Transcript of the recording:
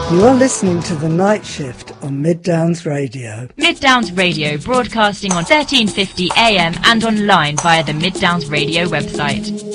You are listening to The Night Shift on Mid Downs Radio. Mid Downs Radio, broadcasting on 1350 AM and online via the Mid Downs Radio website.